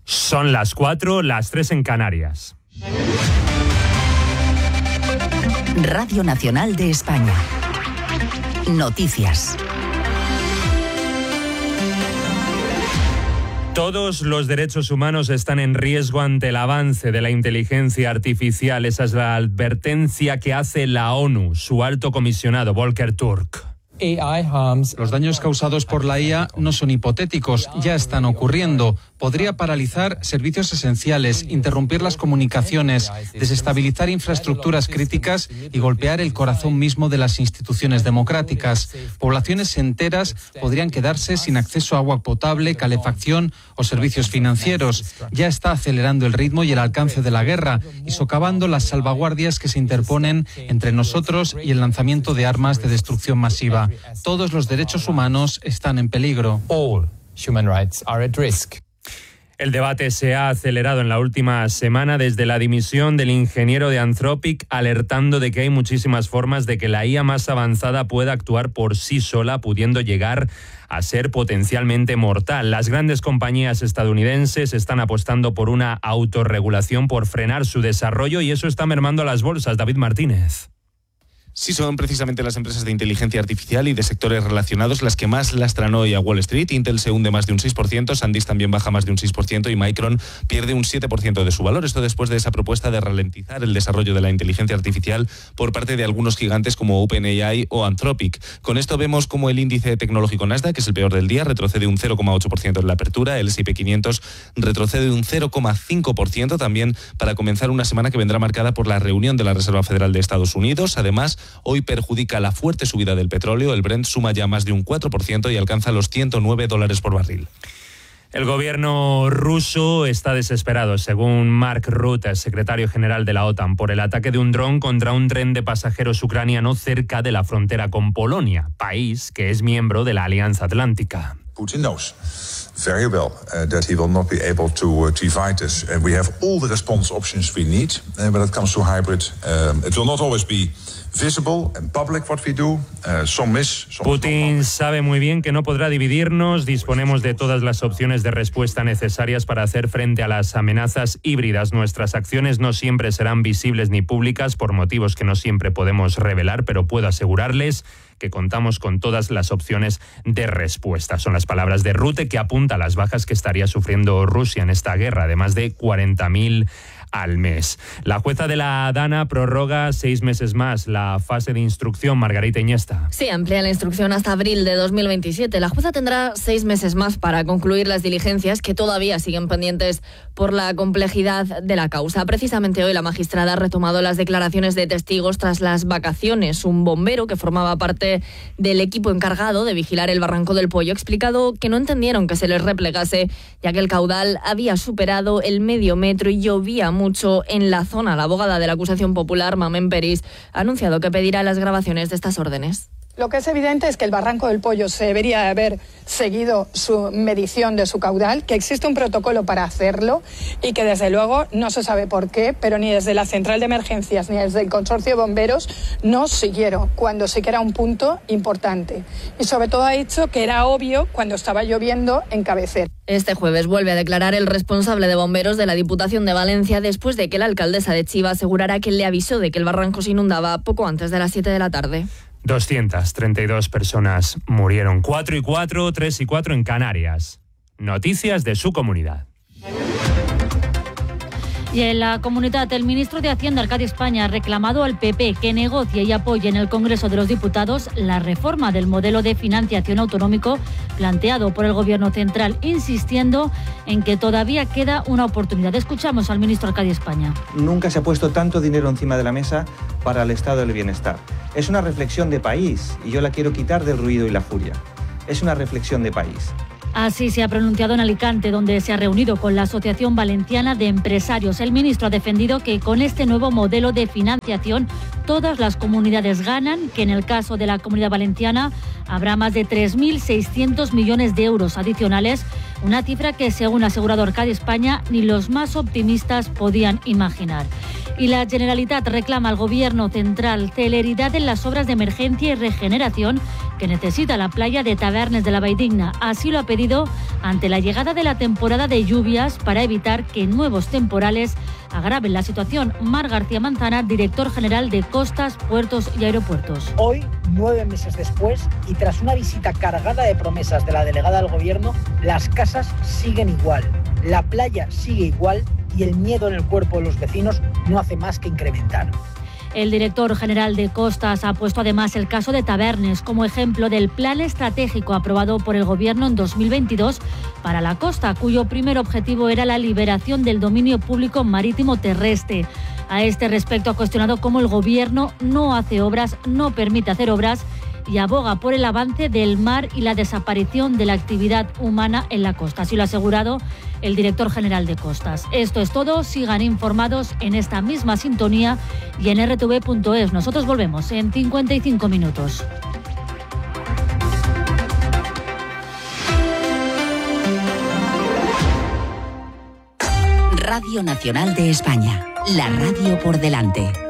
Son las 4, las 3 en Canarias. Radio Nacional de España. Noticias. Todos los derechos humanos están en riesgo ante el avance de la inteligencia artificial. Esa es la advertencia que hace la ONU, su alto comisionado Volker Turk. Los daños causados por la IA no son hipotéticos, ya están ocurriendo. Podría paralizar servicios esenciales, interrumpir las comunicaciones, desestabilizar infraestructuras críticas y golpear el corazón mismo de las instituciones democráticas. Poblaciones enteras podrían quedarse sin acceso a agua potable, calefacción o servicios financieros. Ya está acelerando el ritmo y el alcance de la guerra y socavando las salvaguardias que se interponen entre nosotros y el lanzamiento de armas de destrucción masiva. Todos los derechos humanos están en peligro. All human rights are at risk. El debate se ha acelerado en la última semana desde la dimisión del ingeniero de Anthropic, alertando de que hay muchísimas formas de que la IA más avanzada pueda actuar por sí sola, pudiendo llegar a ser potencialmente mortal. Las grandes compañías estadounidenses están apostando por una autorregulación, por frenar su desarrollo, y eso está mermando a las bolsas. David Martínez. Sí, son precisamente las empresas de inteligencia artificial y de sectores relacionados las que más lastran hoy a Wall Street. Intel se hunde más de un 6%, SanDisk también baja más de un 6% y Micron pierde un 7% de su valor. Esto después de esa propuesta de ralentizar el desarrollo de la inteligencia artificial por parte de algunos gigantes como OpenAI o Anthropic. Con esto vemos como el índice tecnológico Nasdaq, que es el peor del día, retrocede un 0,8% en la apertura. El S&P 500 retrocede un 0,5% también para comenzar una semana que vendrá marcada por la reunión de la Reserva Federal de Estados Unidos. Además, hoy perjudica la fuerte subida del petróleo. El Brent suma ya más de un 4% y alcanza los $109 por barril. El gobierno ruso está desesperado, según Mark Rutte, secretario general de la OTAN, por el ataque de un dron contra un tren de pasajeros ucraniano cerca de la frontera con Polonia, país que es miembro de la Alianza Atlántica. Putin knows very well that he will not be able to fight us. We have all the response options we need when it comes to hybrid. It will not always be visible and public what we do. Some is, some Putin sabe muy bien que no podrá dividirnos. Disponemos de todas las opciones de respuesta necesarias para hacer frente a las amenazas híbridas. Nuestras acciones no siempre serán visibles ni públicas por motivos que no siempre podemos revelar, pero puedo asegurarles que contamos con todas las opciones de respuesta. Son las palabras de Rutte, que apunta a las bajas que estaría sufriendo Rusia en esta guerra, de más de 40.000 al mes. La jueza de la Dana prorroga 6 meses más la fase de instrucción. Margarita Iniesta. Sí, amplía la instrucción hasta abril de 2027. La jueza tendrá 6 meses más para concluir las diligencias que todavía siguen pendientes por la complejidad de la causa. Precisamente hoy la magistrada ha retomado las declaraciones de testigos tras las vacaciones. Un bombero que formaba parte del equipo encargado de vigilar el Barranco del Pollo ha explicado que no entendieron que se les replegase, ya que el caudal había superado el medio metro y llovía mucho en la zona. La abogada de la acusación popular, Mamen Peris, ha anunciado que pedirá las grabaciones de estas órdenes. Lo que es evidente es que el Barranco del Pollo se debería haber seguido su medición de su caudal, que existe un protocolo para hacerlo y que desde luego no se sabe por qué, pero ni desde la central de emergencias ni desde el consorcio de bomberos no siguieron cuando sí que era un punto importante. Y sobre todo ha dicho que era obvio cuando estaba lloviendo en Cabecera. Este jueves vuelve a declarar el responsable de bomberos de la Diputación de Valencia después de que la alcaldesa de Chiva asegurara que le avisó de que el barranco se inundaba poco antes de las 7 de la tarde. 232 personas murieron. 4 y 4, 3 y 4 en Canarias. Noticias de su comunidad. Y en la comunidad, el ministro de Hacienda, Arcadi España, ha reclamado al PP que negocie y apoye en el Congreso de los Diputados la reforma del modelo de financiación autonómico planteado por el Gobierno central, insistiendo en que todavía queda una oportunidad. Escuchamos al ministro Arcadi España. Nunca se ha puesto tanto dinero encima de la mesa para el estado del bienestar. Es una reflexión de país y yo la quiero quitar del ruido y la furia. Es una reflexión de país. Así se ha pronunciado en Alicante, donde se ha reunido con la Asociación Valenciana de Empresarios. El ministro ha defendido que con este nuevo modelo de financiación todas las comunidades ganan, que en el caso de la Comunidad Valenciana habrá más de 3.600 millones de euros adicionales, una cifra que, según ha asegurado Arcadi España, ni los más optimistas podían imaginar. Y la Generalitat reclama al Gobierno central celeridad en las obras de emergencia y regeneración que necesita la playa de Tavernes de la Valldigna. Así lo ha pedido ante la llegada de la temporada de lluvias para evitar que nuevos temporales agraven la situación. Mar García Manzana, director general de Costas, Puertos y Aeropuertos. Hoy, 9 meses después, y tras una visita cargada de promesas de la delegada del Gobierno, las casas siguen igual, la playa sigue igual y el miedo en el cuerpo de los vecinos no hace más que incrementar. El director general de Costas ha puesto además el caso de Tavernes como ejemplo del plan estratégico aprobado por el Gobierno en 2022 para la costa, cuyo primer objetivo era la liberación del dominio público marítimo terrestre. A este respecto ha cuestionado cómo el Gobierno no hace obras, no permite hacer obras y aboga por el avance del mar y la desaparición de la actividad humana en la costa. Así lo ha asegurado el director general de Costas. Esto es todo. Sigan informados en esta misma sintonía y en rtv.es. Nosotros volvemos en 55 minutos. Radio Nacional de España. La radio por delante.